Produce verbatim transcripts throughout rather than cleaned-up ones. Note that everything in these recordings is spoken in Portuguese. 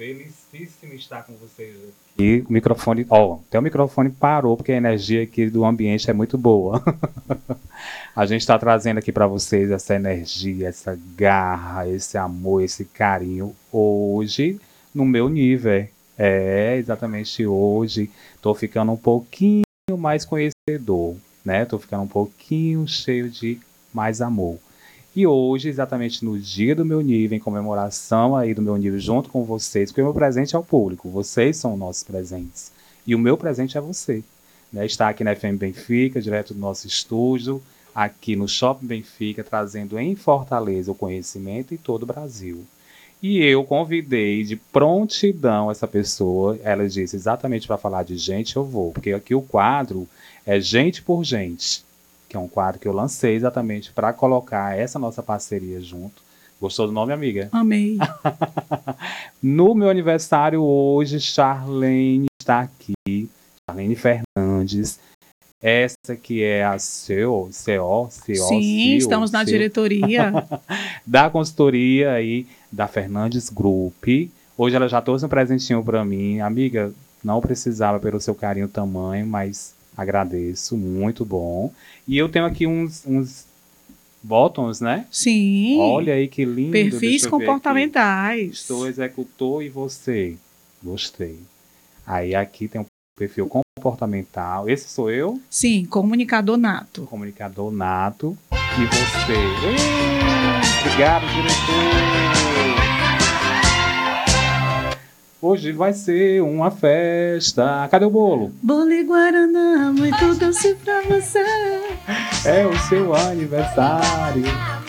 Felicíssimo estar com vocês aqui. E o microfone, ó, até o microfone parou, porque a energia aqui do ambiente é muito boa. A gente está trazendo aqui para vocês essa energia, essa garra, esse amor, esse carinho hoje no meu nível. É, exatamente hoje. Estou ficando um pouquinho mais conhecedor, né? Estou ficando um pouquinho cheio de mais amor. E hoje, exatamente no dia do meu nível, em comemoração aí do meu nível junto com vocês, porque o meu presente é o público, vocês são nossos presentes. E o meu presente é você. Né? Está aqui na F M Benfica, direto do nosso estúdio, aqui no Shopping Benfica, trazendo em Fortaleza o conhecimento em todo o Brasil. E eu convidei de prontidão essa pessoa, ela disse exatamente para falar de gente eu vou, porque aqui o quadro é Gente por Gente, que é um quadro que eu lancei exatamente para colocar essa nossa parceria junto. Gostou do nome, amiga? Amei. No meu aniversário hoje, Charlene está aqui, Charlene Fernandes, essa que é a C E O, C E O, C E O, Sim, estamos na diretoria da consultoria aí da Fernandes Group. Hoje ela já trouxe um presentinho para mim. Amiga, não precisava pelo seu carinho tamanho, mas agradeço, muito bom. E eu tenho aqui uns, uns botões, né? Sim. Olha aí que lindo. Perfis comportamentais. Estou executor e você. Gostei. Aí aqui tem um perfil comportamental. Esse sou eu? Sim, comunicador nato. Comunicador nato. E você? Ei, obrigado, diretor. Hoje vai ser uma festa. Cadê o bolo? Bolo e guaraná, muito doce pra você. É o seu aniversário.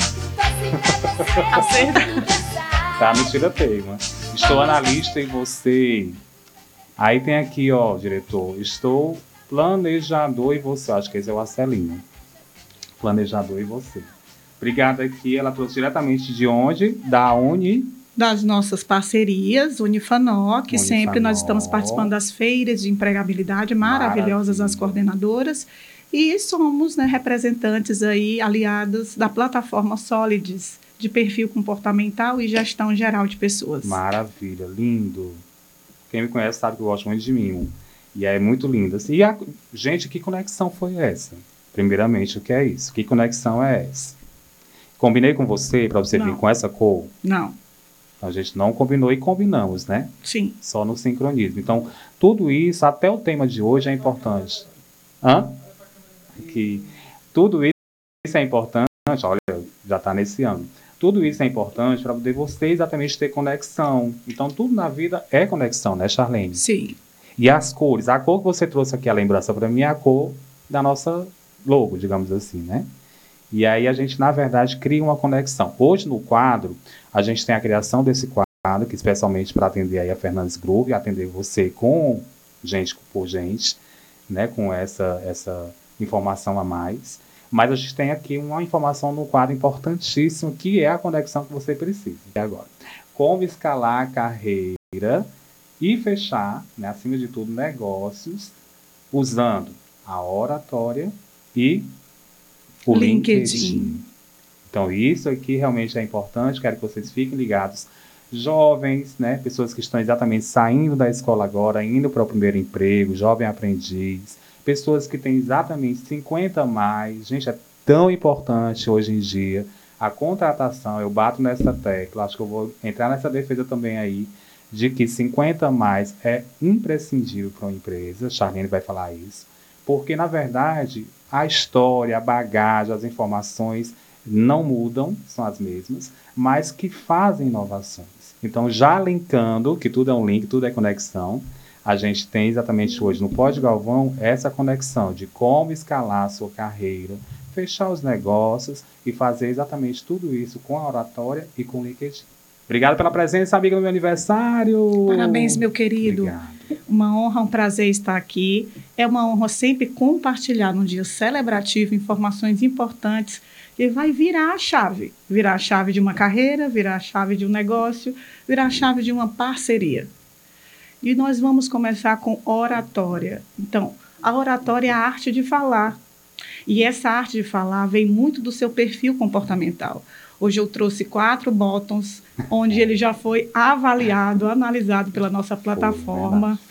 Tá no tira-teima, mano. Estou analista em você. Aí tem aqui, ó, diretor. Estou planejador e você. Acho que esse é o Arcelinho. Planejador e você. Obrigado aqui. Ela trouxe diretamente de onde? Da Uni... Das nossas parcerias, Unifanoc, que sempre nós estamos participando das feiras de empregabilidade maravilhosas, as coordenadoras, e somos, né, representantes aí, aliados da plataforma Solides, de perfil comportamental e gestão geral de pessoas. Maravilha, lindo. Quem me conhece sabe que eu gosto muito de mimo, e é muito lindo. E a... gente, que conexão foi essa? Primeiramente, o que é isso? Que conexão é essa? Combinei com você para você Não. vir com essa cor? Não. A gente não combinou e combinamos, né? Sim. Só no sincronismo. Então, tudo isso, até o tema de hoje é importante. Hã? Que tudo isso é importante, olha, já está nesse ano. Tudo isso é importante para poder você exatamente ter conexão. Então, tudo na vida é conexão, né, Charlene? Sim. E as cores. A cor que você trouxe aqui, a lembrança para mim, é a cor da nossa logo, digamos assim, né? E aí a gente, na verdade, cria uma conexão. Hoje, no quadro, a gente tem a criação desse quadro, que especialmente para atender aí a Fernandes Group, atender você com gente por gente, né, com essa, essa informação a mais. Mas a gente tem aqui uma informação no quadro importantíssimo, que é a conexão que você precisa. E agora, como escalar a carreira e fechar, né, acima de tudo, negócios, usando a oratória e o LinkedIn. LinkedIn. Então, isso aqui realmente é importante, quero que vocês fiquem ligados. Jovens, né, pessoas que estão exatamente saindo da escola agora, indo para o primeiro emprego, jovem aprendiz, pessoas que têm exatamente cinquenta a mais. Gente, é tão importante hoje em dia a contratação. Eu bato nessa tecla, acho que eu vou entrar nessa defesa também aí, de que cinquenta a mais é imprescindível para uma empresa. Charlene vai falar isso. Porque, na verdade, a história, a bagagem, as informações não mudam, são as mesmas, mas que fazem inovações. Então, já linkando, que tudo é um link, tudo é conexão, a gente tem exatamente hoje no Pod Galvão essa conexão de como escalar a sua carreira, fechar os negócios e fazer exatamente tudo isso com a oratória e com o LinkedIn. Obrigado pela presença, amiga, no meu aniversário. Parabéns, meu querido. Obrigado. Uma honra, um prazer estar aqui. É uma honra sempre compartilhar num dia celebrativo informações importantes que vai virar a chave. Virar a chave de uma carreira, virar a chave de um negócio, virar a chave de uma parceria. E nós vamos começar com oratória. Então, a oratória é a arte de falar. E essa arte de falar vem muito do seu perfil comportamental. Hoje eu trouxe quatro bottoms, onde ele já foi avaliado, analisado pela nossa plataforma.